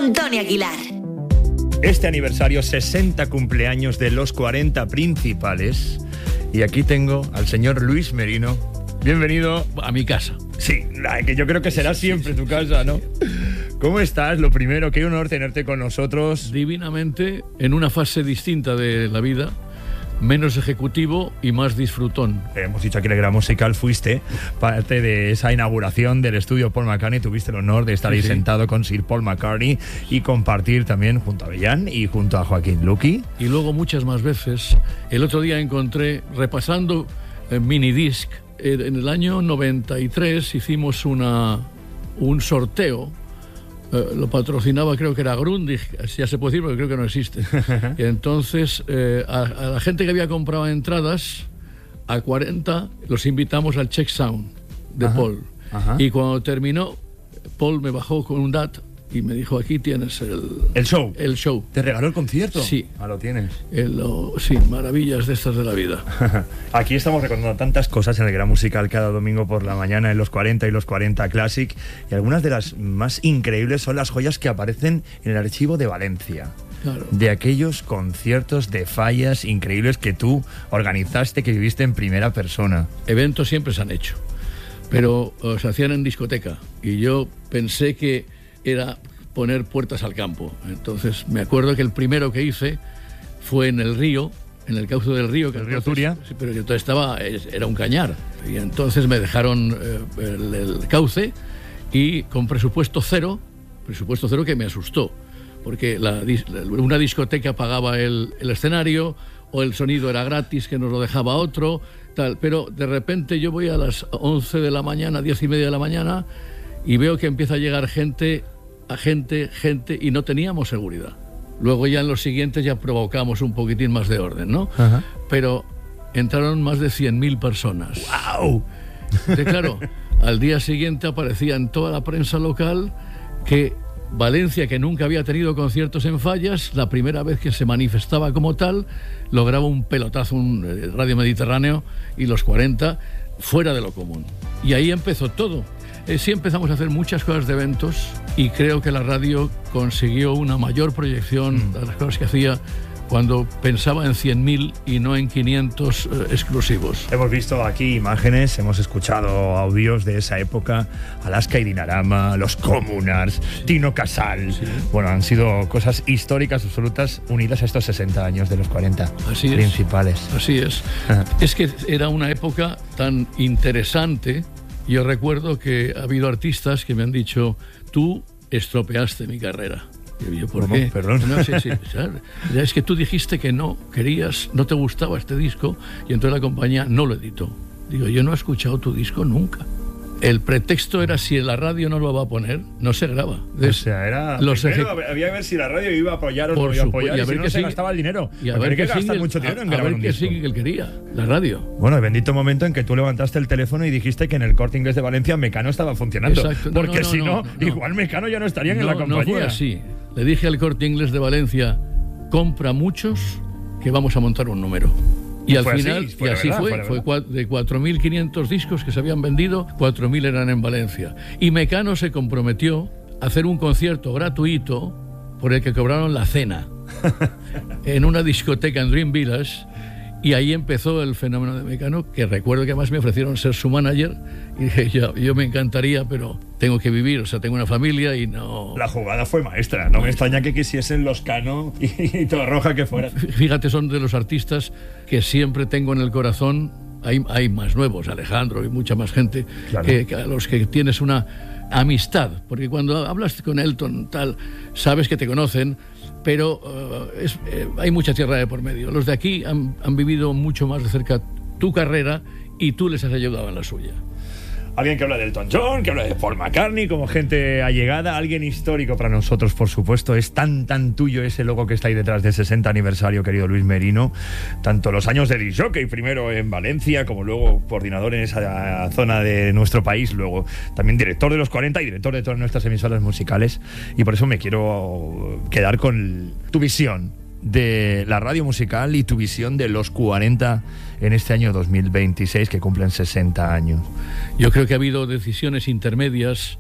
con Tony Aguilar. Este aniversario, 60 cumpleaños de los 40 principales. Y aquí tengo al señor Luis Merino. Bienvenido a mi casa. Sí, que yo creo que será siempre tu casa, ¿no? ¿Cómo estás? Lo primero, qué honor tenerte con nosotros. Divinamente, en una fase distinta de la vida, menos ejecutivo y más disfrutón. Hemos dicho aquí en el Gran Musical, fuiste parte de esa inauguración del estudio Paul McCartney, tuviste el honor de estar ahí sentado con Sir Paul McCartney y compartir también junto a Bellán y junto a Joaquín Luqui. Y luego muchas más veces. El otro día encontré, repasando minidisc, en el año 93 hicimos un sorteo. Lo patrocinaba, creo que era Grundig, ya se puede decir porque creo que no existe. Y entonces a la gente que había comprado entradas, a 40 los invitamos al Czech Sound de Paul. Y cuando terminó, Paul me bajó con un DAT y me dijo: aquí tienes el show. El show. ¿Te regaló el concierto? Sí. Lo tienes. Sí, maravillas de estas de la vida. Aquí estamos recordando tantas cosas en el Gran Musical cada domingo por la mañana, en los 40 y los 40 Classic, y algunas de las más increíbles son las joyas que aparecen en el archivo de Valencia. Claro. De aquellos conciertos de fallas increíbles que tú organizaste, que viviste en primera persona. Eventos siempre se han hecho, pero se hacían en discoteca, y yo pensé que era poner puertas al campo. Entonces me acuerdo que el primero que hice fue en el río, en el cauce del río, que el río Turia. Sí, pero que entonces era un cañar, y entonces me dejaron el cauce, y con presupuesto cero que me asustó, porque una discoteca pagaba el escenario, o el sonido era gratis, que nos lo dejaba otro, tal. Pero de repente yo voy a las 11 de la mañana, 10:30 de la mañana, y veo que empieza a llegar gente, y no teníamos seguridad. Luego ya en los siguientes ya provocamos un poquitín más de orden, ¿no? Pero entraron más de 100.000 personas. ¡Wow! Claro, al día siguiente aparecía en toda la prensa local que Valencia, que nunca había tenido conciertos en fallas, la primera vez que se manifestaba como tal, lograba un pelotazo, un Radio Mediterráneo, y los 40 fuera de lo común. Y ahí empezó todo. Sí, empezamos a hacer muchas cosas de eventos, y creo que la radio consiguió una mayor proyección de las cosas que hacía cuando pensaba en 100.000 y no en 500 exclusivos. Hemos visto aquí imágenes, hemos escuchado audios de esa época: Alaska y Dinarama, los Communards, Tino Casal. Sí. Bueno, han sido cosas históricas absolutas unidas a estos 60 años de los 40 principales. Así es. Es que era una época tan interesante. Yo recuerdo que ha habido artistas que me han dicho: tú estropeaste mi carrera. Y yo, ¿por qué? Perdón. No, sí, es que tú dijiste que no querías, no te gustaba este disco, y entonces la compañía no lo editó. Digo, yo no he escuchado tu disco nunca. El pretexto era: si la radio no lo va a poner, no se graba. O sea, era había que ver si la radio iba a apoyar o no iba a apoyar, y a ver, si no se gastaba el dinero. Y a ver qué gastar mucho dinero en grabar un disco. Sí que él quería, la radio. Bueno, el bendito momento en que tú levantaste el teléfono y dijiste que en el Corte Inglés de Valencia Mecano estaba funcionando. Exacto. Porque si no, igual Mecano ya no estarían en la compañía. No fue así. Le dije al Corte Inglés de Valencia: compra muchos, que vamos a montar un número. Y al final, así fue de 4.500 discos que se habían vendido, 4.000 eran en Valencia. Y Mecano se comprometió a hacer un concierto gratuito por el que cobraron la cena en una discoteca en Dream Village. Y ahí empezó el fenómeno de Mecano, que recuerdo que además me ofrecieron ser su manager, y dije: yo me encantaría, pero tengo que vivir, o sea, tengo una familia y no... La jugada fue maestra, no me extraña que quisiesen los Cano y Torroja que fueran. Fíjate, son de los artistas que siempre tengo en el corazón. Hay más nuevos, Alejandro y mucha más gente, claro, que a los que tienes una amistad, porque cuando hablas con Elton, tal, sabes que te conocen, pero hay mucha tierra de por medio. Los de aquí han vivido mucho más de cerca tu carrera, y tú les has ayudado en la suya. Alguien que habla de Elton John, que habla de Paul McCartney como gente allegada, alguien histórico para nosotros, por supuesto. Es tan tuyo ese logo que está ahí detrás del 60 aniversario, querido Luis Merino. Tanto los años de disc jockey, primero en Valencia, como luego coordinador en esa zona de nuestro país, luego también director de los 40 y director de todas nuestras emisoras musicales. Y por eso me quiero quedar con tu visión de la radio musical y tu visión de los 40 en este año 2026, que cumplen 60 años. Yo creo que ha habido decisiones intermedias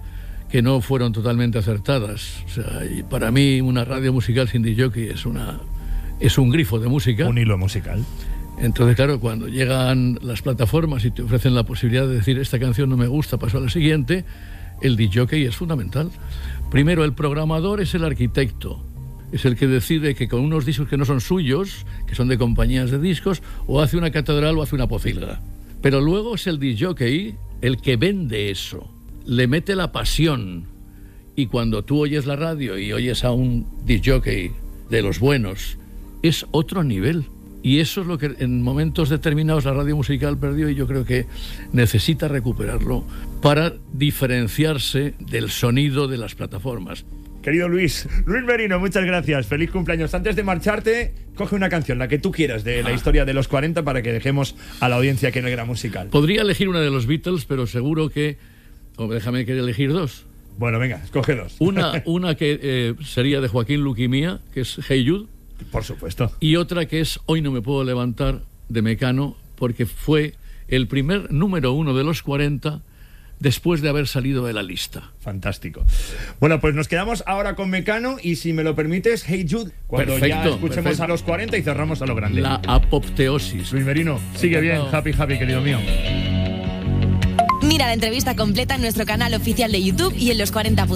que no fueron totalmente acertadas. O sea, y para mí una radio musical sin disc-jockey es un grifo de música. Un hilo musical. Entonces, claro, cuando llegan las plataformas y te ofrecen la posibilidad de decir esta canción no me gusta, paso a la siguiente, el disc-jockey es fundamental. Primero, el programador es el arquitecto. Es el que decide que con unos discos que no son suyos, que son de compañías de discos, o hace una catedral o hace una pocilga. Pero luego es el disc-jockey el que vende eso, le mete la pasión. Y cuando tú oyes la radio y oyes a un disc-jockey de los buenos, es otro nivel. Y eso es lo que en momentos determinados la radio musical perdió, y yo creo que necesita recuperarlo para diferenciarse del sonido de las plataformas. Querido Luis Merino, muchas gracias. Feliz cumpleaños. Antes de marcharte, coge una canción, la que tú quieras, de la historia de los 40, para que dejemos a la audiencia que no era musical. Podría elegir una de los Beatles, pero seguro que... déjame que elegir dos. Bueno, venga, escoge dos. Una que sería de Joaquín Luquimía, que es Hey Jude. Por supuesto. Y otra que es Hoy no me puedo levantar, de Mecano, porque fue el primer número 1 de los 40 después de haber salido de la lista. Fantástico. Bueno, pues nos quedamos ahora con Mecano y, si me lo permites, Hey Jude, cuando ya escuchemos a los 40 y cerramos a lo grande. La apopteosis. Luis Merino, sigue bien. Happy, querido mío. Mira la entrevista completa en nuestro canal oficial de YouTube y en los 40.